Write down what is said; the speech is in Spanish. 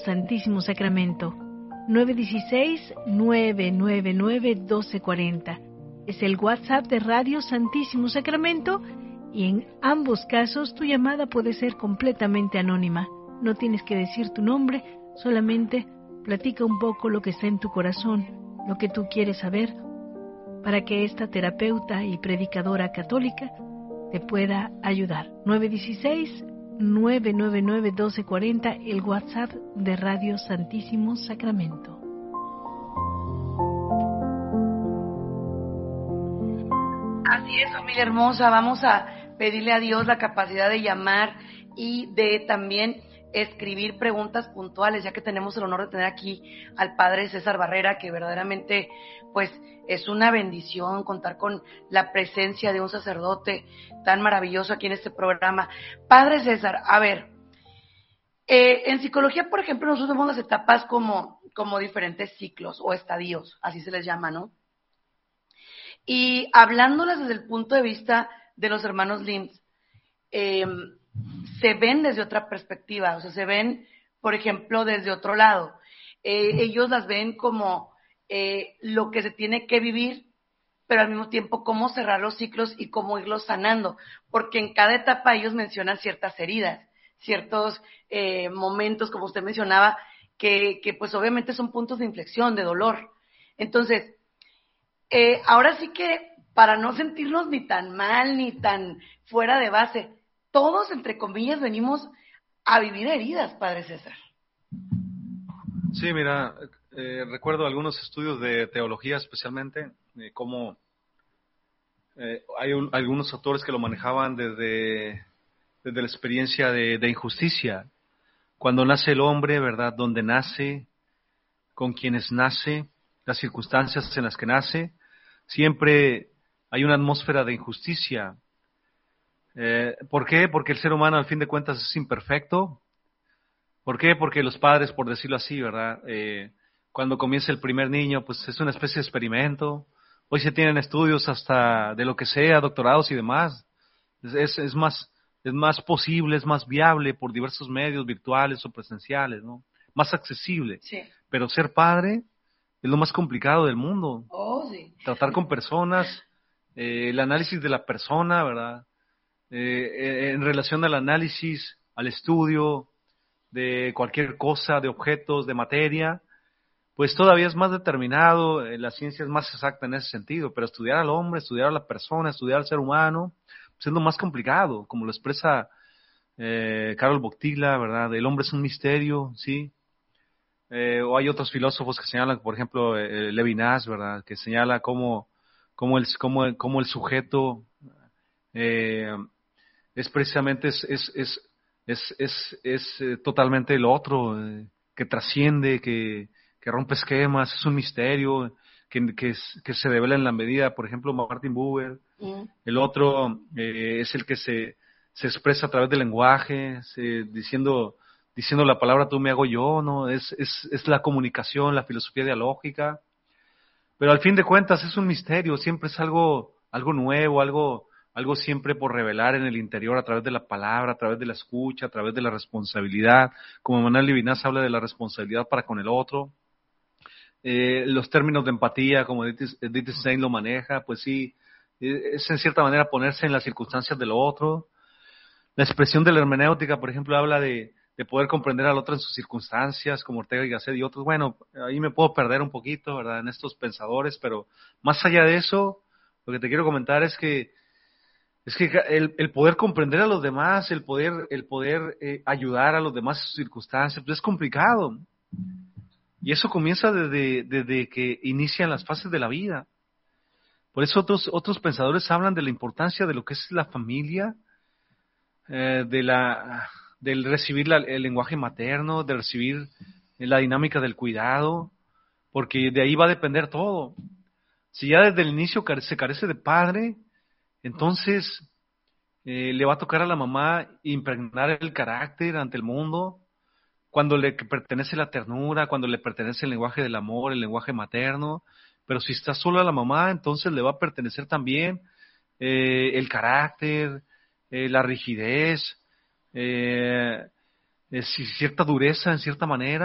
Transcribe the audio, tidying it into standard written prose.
Santísimo Sacramento. 916-999-1240. Es el WhatsApp de Radio Santísimo Sacramento y en ambos casos tu llamada puede ser completamente anónima. No tienes que decir tu nombre, solamente platica un poco lo que está en tu corazón, lo que tú quieres saber, para que esta terapeuta y predicadora católica te pueda ayudar. 916-999-1240, el WhatsApp de Radio Santísimo Sacramento. Así es, familia hermosa, vamos a pedirle a Dios la capacidad de llamar y de también escribir preguntas puntuales, ya que tenemos el honor de tener aquí al Padre César Barrera, que verdaderamente pues es una bendición contar con la presencia de un sacerdote tan maravilloso aquí en este programa. Padre César, a ver, en psicología, por ejemplo, nosotros vemos las etapas como diferentes ciclos o estadios, así se les llama, ¿no? Y hablándolas desde el punto de vista de los hermanos Lims, se ven desde otra perspectiva, o sea, se ven, por ejemplo, desde otro lado. Ellos las ven como lo que se tiene que vivir, pero al mismo tiempo cómo cerrar los ciclos y cómo irlos sanando, porque en cada etapa ellos mencionan ciertas heridas, ciertos momentos, como usted mencionaba, que pues obviamente son puntos de inflexión, de dolor. Entonces, ahora sí que para no sentirnos ni tan mal ni tan fuera de base, todos, entre comillas, venimos a vivir heridas, Padre César. Sí, mira, recuerdo algunos estudios de teología especialmente, cómo hay algunos autores que lo manejaban desde la experiencia de injusticia. Cuando nace el hombre, ¿verdad? Donde nace, con quienes nace, las circunstancias en las que nace, siempre hay una atmósfera de injusticia. ¿Por qué? Porque el ser humano al fin de cuentas es imperfecto. ¿Por qué? Porque los padres, por decirlo así, ¿verdad? Cuando comienza el primer niño, pues es una especie de experimento. Hoy se tienen estudios hasta de lo que sea, doctorados y demás. Es más posible, es más viable por diversos medios virtuales o presenciales, ¿no? Más accesible. Sí. Pero ser padre es lo más complicado del mundo. Oh, sí. Tratar con personas, el análisis de la persona, ¿verdad? En relación al análisis, al estudio de cualquier cosa, de objetos, de materia, pues todavía es más determinado, la ciencia es más exacta en ese sentido, pero estudiar al hombre, estudiar a la persona, estudiar al ser humano, pues es lo más complicado, como lo expresa Karol Wojtyla, ¿verdad? El hombre es un misterio, ¿sí? O hay otros filósofos que señalan, por ejemplo, Levinas, ¿verdad? Que señala cómo el sujeto es precisamente totalmente el otro, que trasciende, que rompe esquemas, es un misterio, que se devela en la medida, por ejemplo, Martin Buber. El otro es el que se expresa a través del lenguaje, diciendo la palabra tú me hago yo, ¿no? Es la comunicación, la filosofía dialógica. Pero al fin de cuentas es un misterio, siempre es algo nuevo, algo siempre por revelar en el interior a través de la palabra, a través de la escucha, a través de la responsabilidad. Como Manuel Levinas habla de la responsabilidad para con el otro. Los términos de empatía, como Edith Stein lo maneja, pues sí, es en cierta manera ponerse en las circunstancias del otro. La expresión de la hermenéutica, por ejemplo, habla de poder comprender al otro en sus circunstancias, como Ortega y Gasset y otros. Bueno, ahí me puedo perder un poquito, ¿verdad?, en estos pensadores, pero más allá de eso, lo que te quiero comentar es que el poder comprender a los demás, el poder ayudar a los demás en sus circunstancias, pues es complicado. Y eso comienza desde que inician las fases de la vida. Por eso otros pensadores hablan de la importancia de lo que es la familia, del recibir el lenguaje materno, de recibir la dinámica del cuidado, porque de ahí va a depender todo. Si ya desde el inicio se carece de padre, entonces le va a tocar a la mamá impregnar el carácter ante el mundo, cuando le pertenece la ternura, cuando le pertenece el lenguaje del amor, el lenguaje materno. Pero si está sola la mamá, entonces le va a pertenecer también el carácter, la rigidez, cierta dureza en cierta manera.